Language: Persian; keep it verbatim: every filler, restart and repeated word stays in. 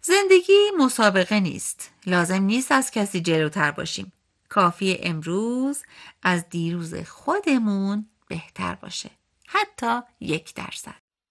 زندگی مسابقه نیست. لازم نیست از کسی جلوتر باشیم. کافیه امروز از دیروز خودمون بهتر باشه. حتی یک درصد.